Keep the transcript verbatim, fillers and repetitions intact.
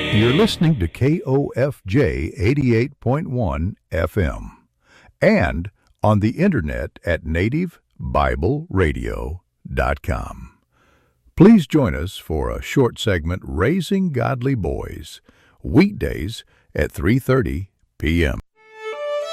You're listening to K O F J eighty-eight point one F M and on the internet at native bible radio dot com. Please join us for a short segment, Raising Godly Boys, weekdays at three thirty p m